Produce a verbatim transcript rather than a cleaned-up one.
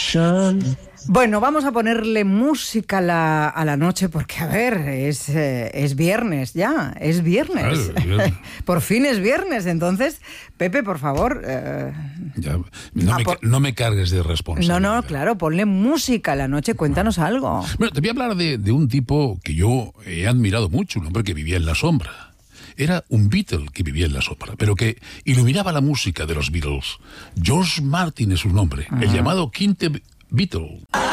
Ocean. Bueno, vamos a ponerle música a la, a la noche porque, a ver, es, eh, es viernes ya, es viernes. Claro, por fin es viernes, entonces, Pepe, por favor... Eh, ya, no, me, por... no me cargues de responsabilidad. No, no, claro, ponle música a la noche, cuéntanos bueno. algo. Bueno, te voy a hablar de, de un tipo que yo he admirado mucho, un hombre que vivía en la sombra. Era un Beatle que vivía en la sombra, pero que iluminaba la música de los Beatles. George Martin es su nombre, uh-huh. el llamado Quinte Beatle.